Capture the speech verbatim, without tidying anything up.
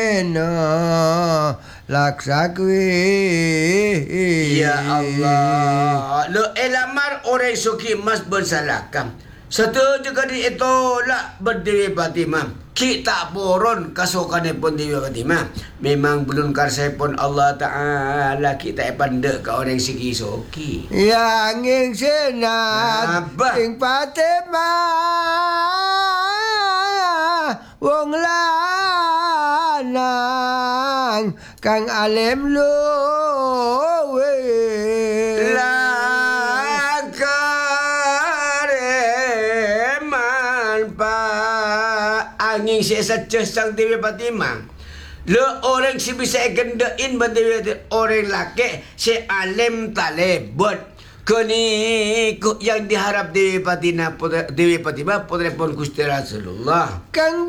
no laksakwi. Ya Allah. Lo elamar orang suki mas bersalahkan. Satu juga di itu lah berdiri Fatimah. Kita boron kasukan pun Dewi Fatimah. Memang belum karsai pun Allah Ta'ala kita pandai ke orang siki soki. Yang ingin senat Apa? Ing Fatimah wong lanang kang alim luwe Lakareman pa angin siya saja sang Dewi Fatimah. Le orang si bisa gendain bandewi orang laki si alim talebot. Kini yang diharap Dewi Fatimah Dewi Fatimah putra pun Gusti Rasulullah. kang